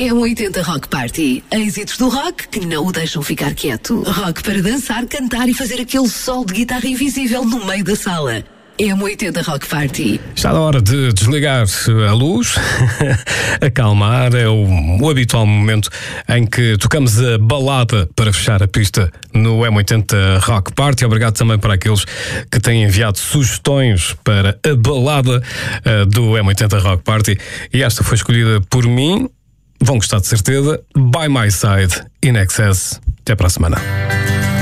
M80 Rock Party. Êxitos do rock que não o deixam ficar quieto. Rock para dançar, cantar e fazer aquele sol de guitarra invisível no meio da sala. M80 Rock Party. Está na hora de desligar a luz, acalmar. É o habitual momento em que tocamos a balada para fechar a pista no M80 Rock Party. Obrigado também para aqueles que têm enviado sugestões para a balada do M80 Rock Party. E esta foi escolhida por mim. Vão gostar de certeza. By My Side, In Excess. Até para a semana.